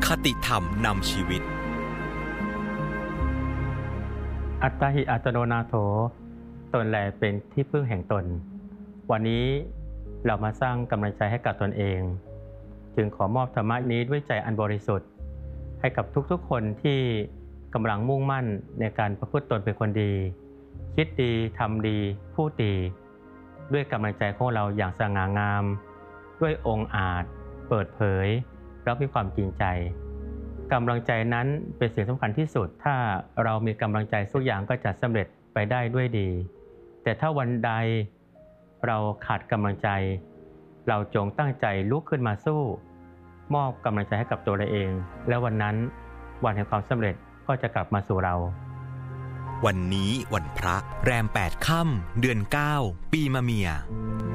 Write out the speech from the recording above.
คติธรรมนำชีวิตอัตตหิอัตโนนาโถตนแลเป็นที่พึ่งแห่งตนวันนี้เรามาสร้างกำลังใจให้กับตนเองจึงขอมอบธรรมะนี้ด้วยใจอันบริสุทธิ์ให้กับทุกๆคนที่กำลังมุ่งมั่นในการประพฤติตนเป็นคนดีคิดดีทำดีพูดดีด้วยกำลังใจของเราอย่างสง่างามด้วยองค์อาจเปิดเผยและมีความจริงใจกำลังใจนั้นเป็นสิ่งสำคัญที่สุดถ้าเรามีกำลังใจทุกอย่างก็จะสำเร็จไปได้ด้วยดีแต่ถ้าวันใดเราขาดกำลังใจเราจงตั้งใจลุกขึ้นมาสู้มอบกำลังใจให้กับตัวเราเองและวันนั้นวันแห่งความสำเร็จก็จะกลับมาสู่เราวันนี้วันพระแรม8 ค่ำเดือน 9 ปีมะเมีย